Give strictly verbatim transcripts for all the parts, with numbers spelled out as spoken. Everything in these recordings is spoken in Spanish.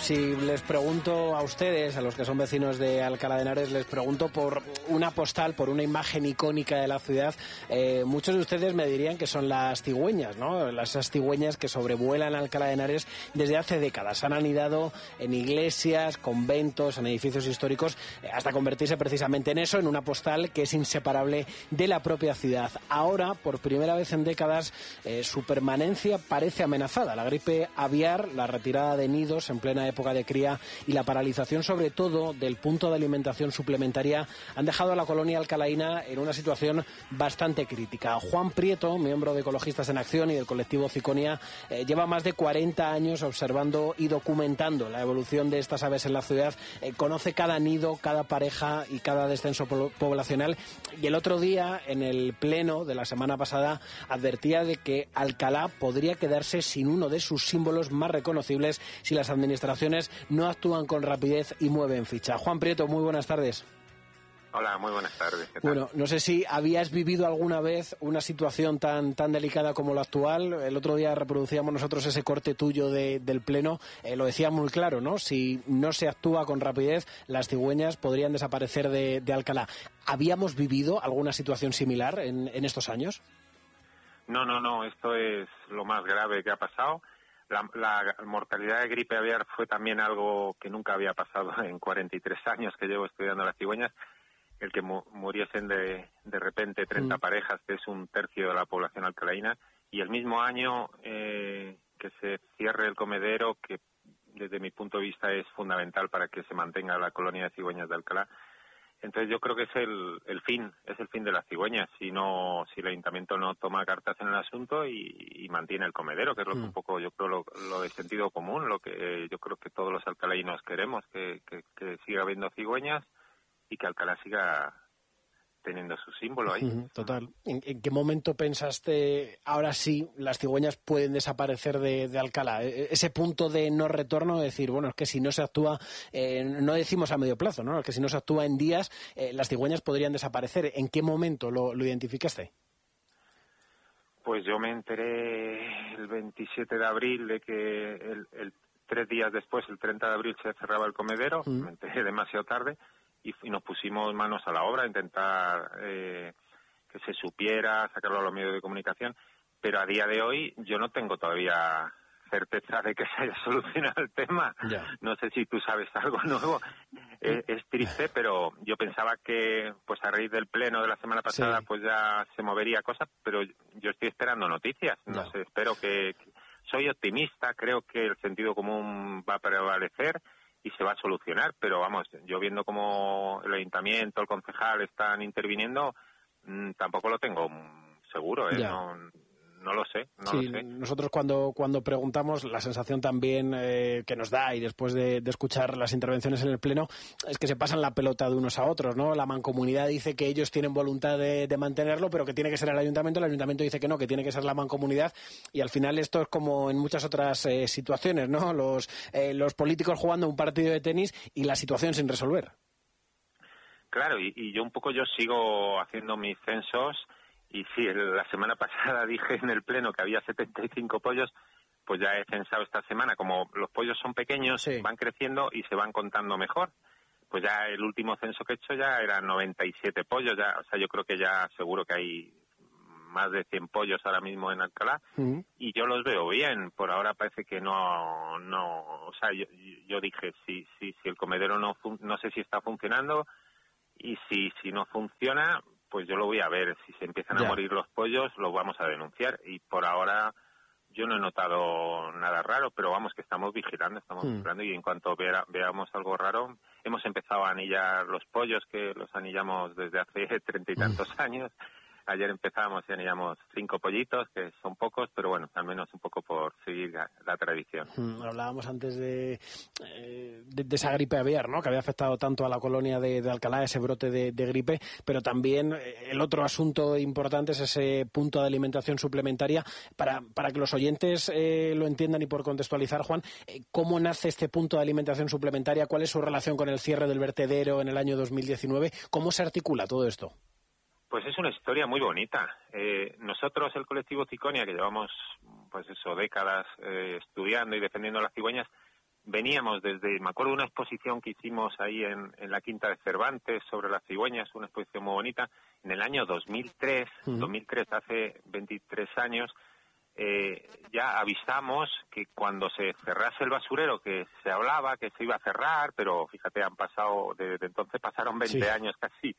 si les pregunto a ustedes, a los que son vecinos de Alcalá de Henares, les pregunto por una postal, por una imagen icónica de la ciudad, eh, muchos de ustedes me dirían que son las cigüeñas, ¿no? Las esas cigüeñas que sobrevuelan Alcalá de Henares desde hace décadas. Han anidado en iglesias, conventos, en edificios históricos, eh, hasta convertirse precisamente en eso, en una postal que es inseparable de la propia ciudad. Ahora, por primera vez en décadas, eh, su permanencia parece amenazada. La gripe aviar, la retirada de nidos en plena época de cría y la paralización, sobre todo, del punto de alimentación suplementaria han dejado a la colonia alcalaína en una situación bastante crítica. Juan Prieto, miembro de Ecologistas en Acción y del colectivo Ciconia, eh, lleva más de cuarenta años observando y documentando la evolución de estas aves en la ciudad. Eh, conoce cada nido, cada pareja y cada descenso po- poblacional. Y el otro día, en el pleno de la semana pasada, advertía de que Alcalá podría quedarse sin uno de sus símbolos más reconocibles si las administraciones no actúan con rapidez y mueven ficha. Juan Prieto, muy buenas tardes. Hola, muy buenas tardes. ¿Qué tal? Bueno, no sé si habías vivido alguna vez una situación tan tan delicada como la actual. El otro día reproducíamos nosotros ese corte tuyo de, del pleno. Eh, lo decía muy claro, ¿no? Si no se actúa con rapidez, las cigüeñas podrían desaparecer de, de Alcalá. ¿Habíamos vivido alguna situación similar en, en estos años? No, no, no. Esto es lo más grave que ha pasado. La, la mortalidad de gripe aviar fue también algo que nunca había pasado en cuarenta y tres años que llevo estudiando las cigüeñas. El que mu- muriesen de, de repente treinta mm. parejas, que es un tercio de la población alcalaína, y el mismo año eh, que se cierre el comedero, que desde mi punto de vista es fundamental para que se mantenga la colonia de cigüeñas de Alcalá. Entonces yo creo que es el, el fin, es el fin de las cigüeñas, si no, si el ayuntamiento no toma cartas en el asunto y, y mantiene el comedero, que es lo que un poco yo creo lo, lo de sentido común, lo que eh, yo creo que todos los alcalaínos queremos, que, que, que siga habiendo cigüeñas y que Alcalá siga teniendo su símbolo ahí. Uh-huh, total. ¿En, ¿En qué momento pensaste, ahora sí, las cigüeñas pueden desaparecer de, de Alcalá? Ese punto de no retorno, de decir, bueno, es que si no se actúa, eh, no decimos a medio plazo, ¿no? Es que si no se actúa en días, eh, las cigüeñas podrían desaparecer. ¿En qué momento lo, lo identificaste? Pues yo me enteré el veintisiete de abril de que el, el tres días después, el treinta de abril, se cerraba el comedero. Uh-huh. Me enteré demasiado tarde. Y, y nos pusimos manos a la obra a intentar eh, que se supiera, sacarlo a los medios de comunicación, pero a día de hoy yo no tengo todavía certeza de que se haya solucionado el tema. Yeah. No sé si tú sabes algo nuevo. eh, es triste, pero yo pensaba que pues a raíz del pleno de la semana pasada sí. pues ya se movería cosas, pero yo estoy esperando noticias. No yeah. sé, espero que, que... Soy optimista, creo que el sentido común va a prevalecer y se va a solucionar, pero vamos, yo viendo cómo el ayuntamiento, el concejal están interviniendo, mmm, tampoco lo tengo seguro, ¿eh? No, no lo sé, no sí, lo sé. Nosotros cuando cuando preguntamos, la sensación también eh, que nos da, y después de, de escuchar las intervenciones en el pleno, es que se pasan la pelota de unos a otros, ¿no? La mancomunidad dice que ellos tienen voluntad de, de mantenerlo, pero que tiene que ser el ayuntamiento, el ayuntamiento dice que no, que tiene que ser la mancomunidad, y al final esto es como en muchas otras eh, situaciones, ¿no? Los, eh, los políticos jugando un partido de tenis y la situación sin resolver. Claro, y, y yo un poco yo sigo haciendo mis censos. Y sí, la semana pasada dije en el pleno que había setenta y cinco pollos, pues ya he censado esta semana. Como los pollos son pequeños, sí. van creciendo y se van contando mejor. Pues ya el último censo que he hecho ya eran noventa y siete pollos. Ya, o sea, yo creo que ya seguro que hay más de cien pollos ahora mismo en Alcalá. Uh-huh. Y yo los veo bien. Por ahora parece que no... no o sea, yo, yo dije, si, si, si el comedero no, no sé si está funcionando y si, si no funciona... pues yo lo voy a ver. Si se empiezan yeah. a morir los pollos, los vamos a denunciar. Y por ahora yo no he notado nada raro, pero vamos que estamos vigilando, estamos hmm. vigilando. Y en cuanto vea, veamos algo raro, hemos empezado a anillar los pollos, que los anillamos desde hace treinta y tantos hmm. años. Ayer empezamos y anillamos cinco pollitos, que son pocos, pero bueno, al menos un poco por seguir la, la tradición. Hmm, hablábamos antes de, eh, de, de esa gripe aviar, ¿no? Que había afectado tanto a la colonia de, de Alcalá, ese brote de, de gripe, pero también eh, el otro asunto importante es ese punto de alimentación suplementaria. Para, para que los oyentes eh, lo entiendan y por contextualizar, Juan, eh, ¿cómo nace este punto de alimentación suplementaria? ¿Cuál es su relación con el cierre del vertedero en el año dos mil diecinueve? ¿Cómo se articula todo esto? Pues es una historia muy bonita. Eh, nosotros, el colectivo Ciconia, que llevamos, pues eso, décadas eh, estudiando y defendiendo las cigüeñas, veníamos desde, me acuerdo de una exposición que hicimos ahí en, en la Quinta de Cervantes sobre las cigüeñas, una exposición muy bonita, en el año dos mil tres, uh-huh. dos mil tres, hace veintitrés años, eh, ya avisamos que cuando se cerrase el basurero, que se hablaba que se iba a cerrar, pero fíjate, han pasado, desde entonces pasaron veinte sí. años casi,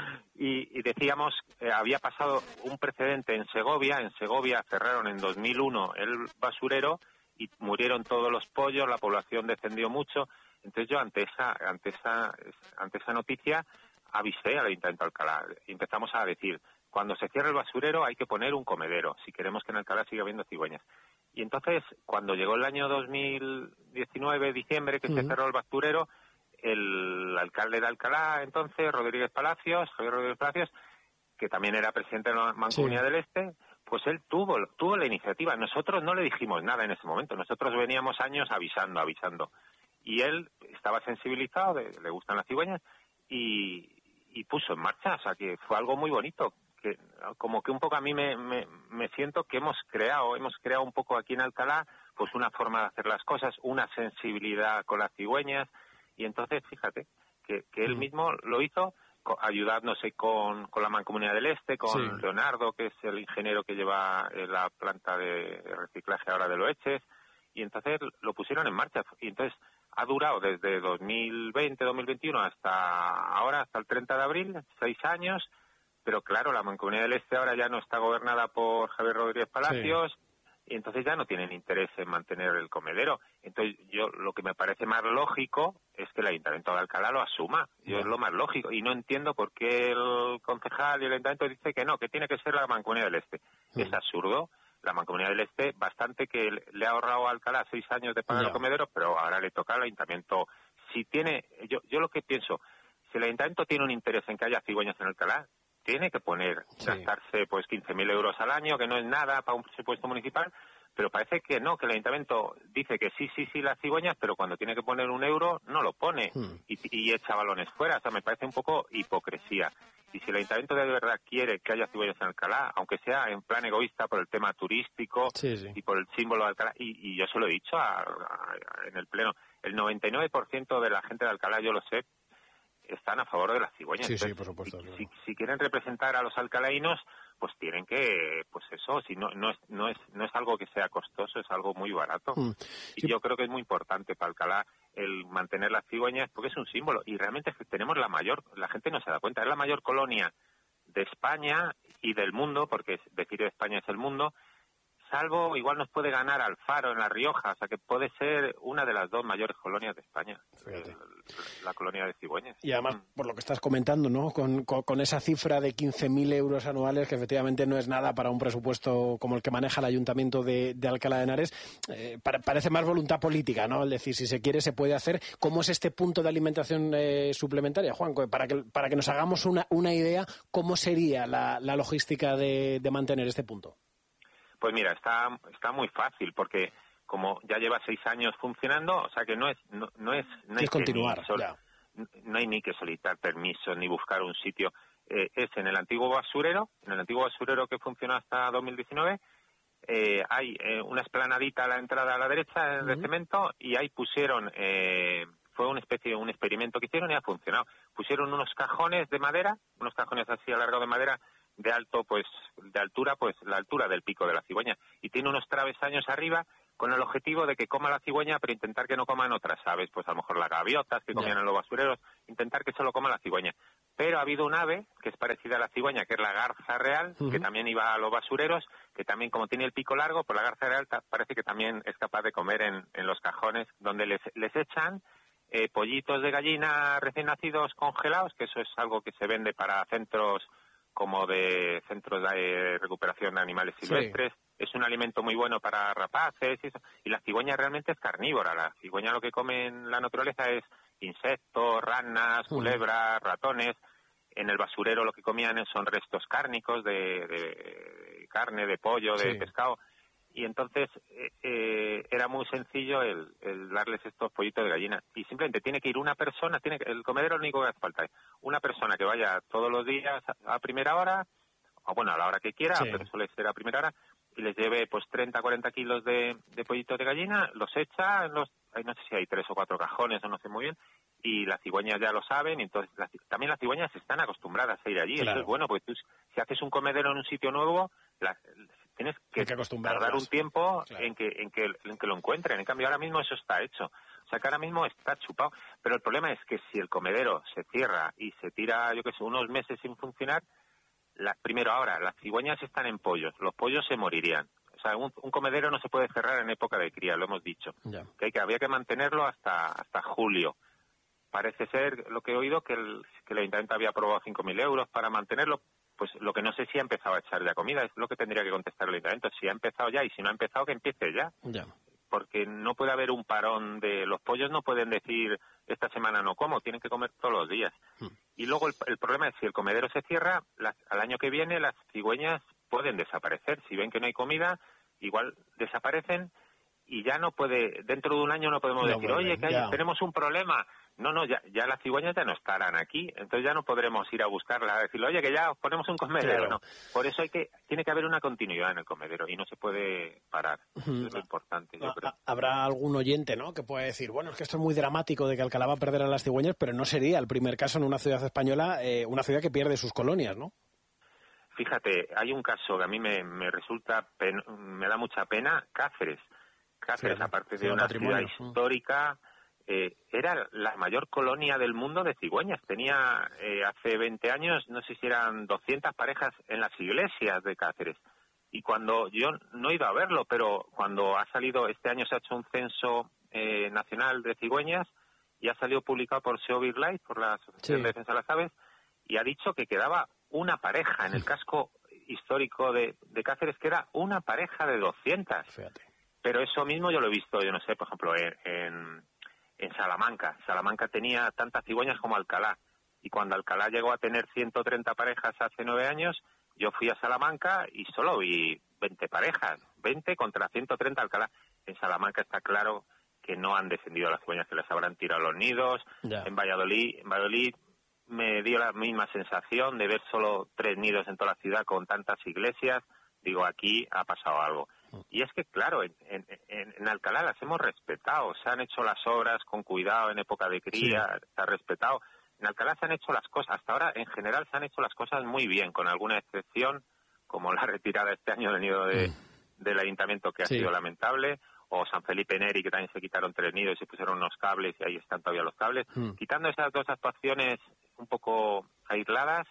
y, y decíamos, eh, había pasado un precedente en Segovia, en Segovia cerraron en dos mil uno el basurero, y murieron todos los pollos, la población descendió mucho. Entonces yo ante esa ante esa ante esa noticia avisé al Ayuntamiento de Alcalá. Y empezamos a decir, cuando se cierre el basurero hay que poner un comedero, si queremos que en Alcalá siga habiendo cigüeñas. Y entonces, cuando llegó el año dos mil diecinueve, diciembre, que uh-huh. se cerró el basurero, el alcalde de Alcalá, entonces, Rodríguez Palacios, Javier Rodríguez Palacios, que también era presidente de la Mancomunidad sí. del Este, pues él tuvo tuvo la iniciativa. Nosotros no le dijimos nada en ese momento. Nosotros veníamos años avisando, avisando. Y él estaba sensibilizado, de, le gustan las cigüeñas, y, y puso en marcha. O sea, que fue algo muy bonito. Que como que un poco a mí me, me, me siento que hemos creado, hemos creado un poco aquí en Alcalá, pues una forma de hacer las cosas, una sensibilidad con las cigüeñas. Y entonces, fíjate, que, que él mismo lo hizo, ayudándose con, con la Mancomunidad del Este, con sí. Leonardo, que es el ingeniero que lleva la planta de reciclaje ahora de Loeches, y entonces lo pusieron en marcha. Y entonces ha durado desde dos mil veinte, dos mil veintiuno hasta ahora, hasta el treinta de abril, seis años, pero claro, la Mancomunidad del Este ahora ya no está gobernada por Javier Rodríguez Palacios, sí. y entonces ya no tienen interés en mantener el comedero. Entonces yo lo que me parece más lógico es que el Ayuntamiento de Alcalá lo asuma. Yo yeah. es lo más lógico. Y no entiendo por qué el concejal y el Ayuntamiento dice que no, que tiene que ser la Mancomunidad del Este. Mm. Es absurdo. La Mancomunidad del Este, bastante que le ha ahorrado a Alcalá seis años de pagar yeah. los comederos, pero ahora le toca al Ayuntamiento. Si tiene, yo, yo lo que pienso, si el Ayuntamiento tiene un interés en que haya cigüeñas en Alcalá, tiene que poner, sí. gastarse pues quince mil euros al año, que no es nada para un presupuesto municipal, pero parece que no, que el Ayuntamiento dice que sí, sí, sí las cigüeñas, pero cuando tiene que poner un euro no lo pone hmm. y, y echa balones fuera. O sea, me parece un poco hipocresía. Y si el Ayuntamiento de verdad quiere que haya cigüeñas en Alcalá, aunque sea en plan egoísta por el tema turístico sí, sí. y por el símbolo de Alcalá, y, y yo se lo he dicho a, a, en el Pleno, el noventa y nueve por ciento de la gente de Alcalá, yo lo sé, están a favor de las cigüeñas. Sí, Entonces, sí, por supuesto. Si, claro. si, si quieren representar a los alcalainos, pues tienen que, pues eso, si no, no es, no es, no es algo que sea costoso, es algo muy barato. Mm. Y sí. yo creo que es muy importante para Alcalá el mantener las cigüeñas, porque es un símbolo. Y realmente tenemos la mayor, la gente no se da cuenta, es la mayor colonia de España y del mundo, porque decir de España es el mundo, salvo, igual nos puede ganar Alfaro en La Rioja, o sea que puede ser una de las dos mayores colonias de España, el, la colonia de cigüeñas. Y además, mm. por lo que estás comentando, ¿no? Con, con, con esa cifra de quince mil euros anuales, que efectivamente no es nada para un presupuesto como el que maneja el Ayuntamiento de, de Alcalá de Henares, eh, para, parece más voluntad política, ¿no? Es decir, si se quiere, se puede hacer. ¿Cómo es este punto de alimentación eh, suplementaria, Juan? Para que, para que nos hagamos una, una idea, ¿cómo sería la, la logística de, de mantener este punto? Pues mira, está está muy fácil porque como ya lleva seis años funcionando, o sea que no es no, no es no hay es continuar, sol, no hay ni que solicitar permiso ni buscar un sitio. Eh, es en el antiguo basurero, en el antiguo basurero que funcionó hasta dos mil diecinueve, eh, hay eh, una esplanadita a la entrada a la derecha de uh-huh. cemento y ahí pusieron eh, fue una especie de un experimento que hicieron y ha funcionado. Pusieron unos cajones de madera, unos cajones así alargados de madera de alto, pues, de altura, pues, la altura del pico de la cigüeña. Y tiene unos travesaños arriba con el objetivo de que coma la cigüeña, pero intentar que no coman otras aves, pues a lo mejor las gaviotas que comían yeah. en los basureros, intentar que solo coma la cigüeña. Pero ha habido un ave que es parecida a la cigüeña, que es la garza real, uh-huh. que también iba a los basureros, que también, como tiene el pico largo, pues la garza real ta- parece que también es capaz de comer en, en los cajones, donde les, les echan eh, pollitos de gallina recién nacidos congelados, que eso es algo que se vende para centros como de centros de recuperación de animales silvestres. Sí. Es un alimento muy bueno para rapaces y eso. Y la cigüeña realmente es carnívora. La cigüeña lo que come en la naturaleza es insectos, ranas, culebras, ratones. En el basurero lo que comían son restos cárnicos de, de carne, de pollo, de sí. pescado. Y entonces eh, eh, era muy sencillo el, el darles estos pollitos de gallina. Y simplemente tiene que ir una persona, tiene que, el comedero lo único que hace falta es una persona que vaya todos los días a, a primera hora, o bueno, a la hora que quiera, sí. pero suele ser a primera hora, y les lleve pues treinta, cuarenta kilos de, de pollitos de gallina, los echa en los hay, no sé si hay tres o cuatro cajones, o no sé muy bien, y las cigüeñas ya lo saben, y entonces las, también las cigüeñas están acostumbradas a ir allí. Claro. Eso es bueno, porque tú, si haces un comedero en un sitio nuevo, las, tienes que, que tardar un tiempo claro. en, que, en, que, en que lo encuentren. En cambio, ahora mismo eso está hecho. O sea, que ahora mismo está chupado. Pero el problema es que si el comedero se cierra y se tira, yo qué sé, unos meses sin funcionar, la, primero ahora, las cigüeñas están en pollos, los pollos se morirían. O sea, un, un comedero no se puede cerrar en época de cría, lo hemos dicho. Yeah. Que, hay que había que mantenerlo hasta hasta julio. Parece ser, lo que he oído, que el, que el ayuntamiento había aprobado cinco mil euros para mantenerlo. Pues lo que no sé si ha empezado a echar ya comida, es lo que tendría que contestar el ayuntamiento. Si ha empezado ya, y si no ha empezado, que empiece ya. Yeah. Porque no puede haber un parón de... Los pollos no pueden decir, esta semana no como, tienen que comer todos los días. Hmm. Y luego el, el problema es, si el comedero se cierra, las, al año que viene las cigüeñas pueden desaparecer. Si ven que no hay comida, igual desaparecen y ya no puede... Dentro de un año no podemos no, decir, bueno, oye, que hay, tenemos un problema. No, no, ya, ya las cigüeñas ya no estarán aquí, entonces ya no podremos ir a buscarlas, a decirle, oye, que ya os ponemos un comedero, claro. No. Por eso hay que tiene que haber una continuidad en el comedero y no se puede parar, eso es lo importante, yo creo. Habrá algún oyente, ¿no?, que pueda decir, bueno, es que esto es muy dramático de que Alcalá va a perder a las cigüeñas, pero no sería el primer caso en una ciudad española, eh, una ciudad que pierde sus colonias, ¿no? Fíjate, hay un caso que a mí me, me resulta, pen, me da mucha pena, Cáceres. Cáceres, sí, aparte de sí, una ciudad histórica... Eh, era la mayor colonia del mundo de cigüeñas. Tenía eh, hace veinte años, no sé si eran doscientas parejas en las iglesias de Cáceres. Y cuando, yo no he ido a verlo, pero cuando ha salido, este año se ha hecho un censo eh, nacional de cigüeñas y ha salido publicado por SEO BirdLife, por la Asociación sí. de Defensa de las Aves, y ha dicho que quedaba una pareja en el casco histórico de, de Cáceres, que era una pareja de doscientas. Fíjate. Pero eso mismo yo lo he visto, yo no sé, por ejemplo, en... en En Salamanca. Salamanca tenía tantas cigüeñas como Alcalá. Y cuando Alcalá llegó a tener ciento treinta parejas hace nueve años, yo fui a Salamanca y solo vi veinte parejas. veinte contra ciento treinta Alcalá. En Salamanca está claro que no han descendido las cigüeñas, que les habrán tirado los nidos. Ya. En Valladolid, en Valladolid me dio la misma sensación de ver solo tres nidos en toda la ciudad con tantas iglesias. Digo, aquí ha pasado algo. Y es que, claro, en, en, en Alcalá las hemos respetado, se han hecho las obras con cuidado en época de cría, sí. se ha respetado. En Alcalá se han hecho las cosas, hasta ahora en general se han hecho las cosas muy bien, con alguna excepción, como la retirada este año del nido de, mm. del ayuntamiento, que ha sí. sido lamentable, o San Felipe Neri, que también se quitaron tres nidos y se pusieron unos cables y ahí están todavía los cables. Mm. Quitando esas dos actuaciones un poco aisladas,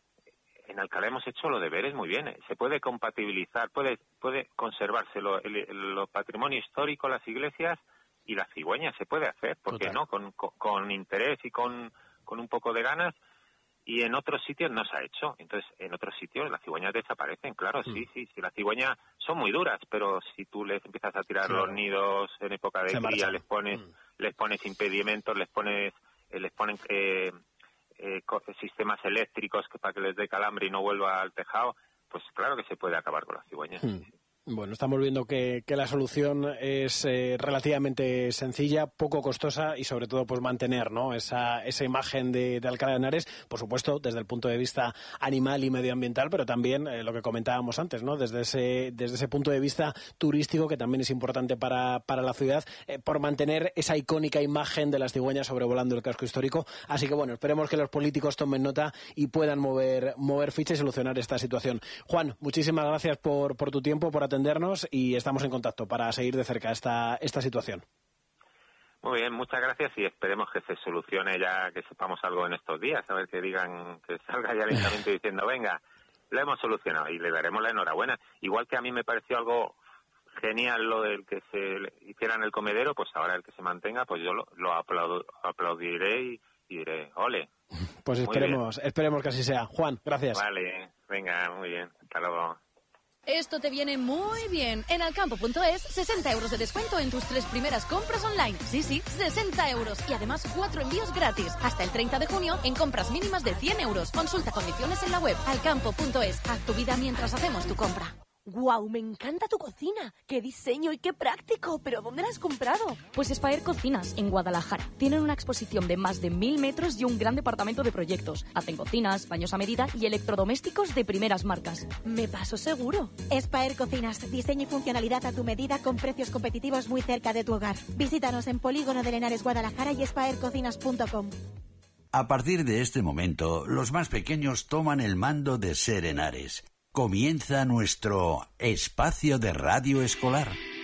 en Alcalá hemos hecho los deberes muy bien. Se puede compatibilizar, puede puede conservarse lo, el, el, lo patrimonio histórico, las iglesias y las cigüeñas. Se puede hacer, ¿por qué no? Con, con, con interés y con, con un poco de ganas. Y en otros sitios no se ha hecho. Entonces, en otros sitios las cigüeñas desaparecen, claro, mm. sí, sí. sí. Las cigüeñas son muy duras, pero si tú les empiezas a tirar claro. los nidos en época de se cría, marchan. les pones mm. les pones impedimentos, les pones eh, les ponen... Eh, Eh, sistemas eléctricos que para que les dé calambre y no vuelva al tejado, pues claro que se puede acabar con las cigüeñas. Hmm. Bueno, estamos viendo que, que la solución es eh, relativamente sencilla, poco costosa y sobre todo pues mantener, ¿no?, esa, esa imagen de, de Alcalá de Henares, por supuesto desde el punto de vista animal y medioambiental, pero también eh, lo que comentábamos antes, ¿no?, desde ese, desde ese punto de vista turístico, que también es importante para, para la ciudad, eh, por mantener esa icónica imagen de las cigüeñas sobrevolando el casco histórico. Así que bueno, esperemos que los políticos tomen nota y puedan mover, mover ficha y solucionar esta situación. Juan, muchísimas gracias por, por tu tiempo, por atender y estamos en contacto para seguir de cerca esta, esta situación. Muy bien, muchas gracias y esperemos que se solucione ya, que sepamos algo en estos días, a ver que digan, que salga ya el ayuntamiento diciendo, venga, lo hemos solucionado y le daremos la enhorabuena. Igual que a mí me pareció algo genial lo del que se hiciera en el comedero, pues ahora el que se mantenga, pues yo lo, lo aplaudo, aplaudiré y, y diré, ole. Pues esperemos, esperemos que así sea. Juan, gracias. Vale, venga, muy bien, hasta luego. Esto te viene muy bien. En alcampo punto es, sesenta euros de descuento en tus tres primeras compras online. Sí, sí, sesenta euros. Y además cuatro envíos gratis. Hasta el treinta de junio en compras mínimas de cien euros. Consulta condiciones en la web alcampo punto es. Haz tu vida mientras hacemos tu compra. ¡Guau! Me encanta tu cocina. ¡Qué diseño y qué práctico! ¿Pero dónde la has comprado? Pues Espaer Cocinas, en Guadalajara. Tienen una exposición de más de mil metros y un gran departamento de proyectos. Hacen cocinas, baños a medida y electrodomésticos de primeras marcas. Me paso seguro. Espaer Cocinas, diseño y funcionalidad a tu medida con precios competitivos muy cerca de tu hogar. Visítanos en Polígono de Henares, Guadalajara y espaer cocinas punto com. A partir de este momento, los más pequeños toman el mando de Ser Henares. Comienza nuestro espacio de radio escolar.